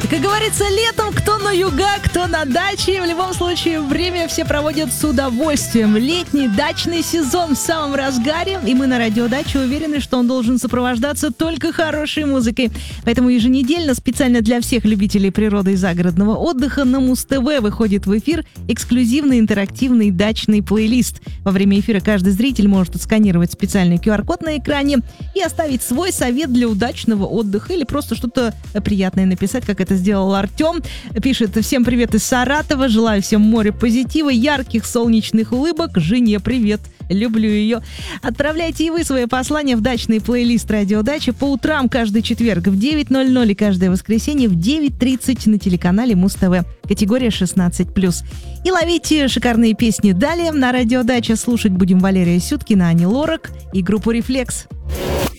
Как говорится, летом кто на юга, кто на даче. В любом случае, время все проводят с удовольствием. Летний дачный сезон в самом разгаре, и мы на радиодаче уверены, что он должен сопровождаться только хорошей музыкой. Поэтому еженедельно специально для всех любителей природы и загородного отдыха на Муз-ТВ выходит в эфир эксклюзивный интерактивный дачный плейлист. Во время эфира каждый зритель может отсканировать специальный QR-код на экране и оставить свой совет для удачного отдыха или просто что-то приятное написать, как это сделал Артем. Пишет: всем привет из Саратова, желаю всем море позитива, ярких солнечных улыбок, жене привет, люблю ее. Отправляйте и вы свои послания в дачный плейлист «Радиодача» по утрам каждый четверг в 9:00 и каждое воскресенье в 9:30 на телеканале Муз-ТВ, категория 16+. И ловите шикарные песни далее. На радиодаче слушать будем Валерия Сюткина, Ани Лорак и группу «Рефлекс».